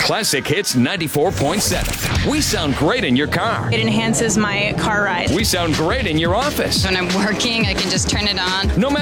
Classic Hits 94.7. We sound great in your car. It enhances my car ride. We sound great in your office. When I'm working, I can just turn it on. No matter